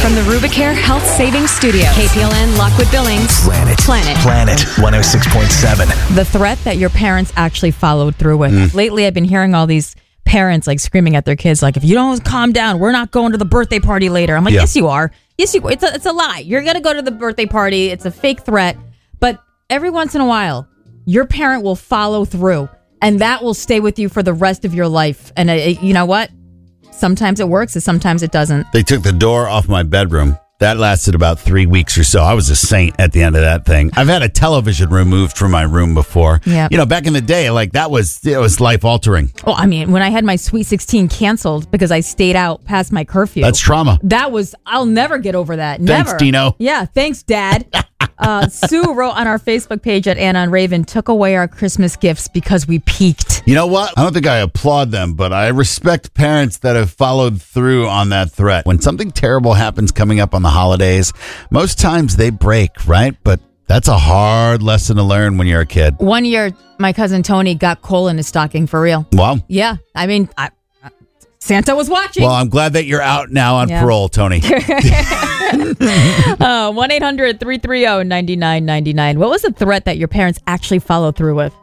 From the Rubicare Health Savings Studio, KPLN Lockwood Billings. Planet 106.7. The threat that your parents actually followed through with. Lately, I've been hearing all these parents like screaming at their kids, like, if you don't calm down, we're not going to the birthday party later. I'm like, yes, you are. Yes, you are. It's a lie. You're going to go to the birthday party. It's a fake threat. But every once in a while, your parent will follow through, and that will stay with you for the rest of your life. And you know what? Sometimes it works, and sometimes it doesn't. They took the door off my bedroom. That lasted about 3 weeks or so. I was a saint at the end of that thing. I've had a television removed from my room before. Yeah. You know, back in the day, like it was life altering. Well, I mean, when I had my Sweet 16 canceled because I stayed out past my curfew. That's trauma. I'll never get over that. Thanks, Never. Dino. Yeah, thanks, Dad. Sue wrote on our Facebook page at Anna and Raven, took away our Christmas gifts because we peaked. You know what? I don't think I applaud them, but I respect parents that have followed through on that threat. When something terrible happens coming up on the holidays, most times they break, right? But that's a hard lesson to learn when you're a kid. One year, my cousin Tony got coal in his stocking for real. Wow. Yeah, I mean, Santa was watching. Well, I'm glad that you're out now on parole, Tony. 1-800-330-9999. What was the threat that your parents actually followed through with?